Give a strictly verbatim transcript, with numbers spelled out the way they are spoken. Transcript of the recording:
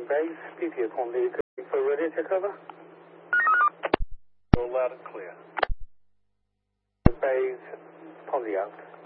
morning, base. P P upon lead for radiator cover. All loud and clear. Base, Pondy out.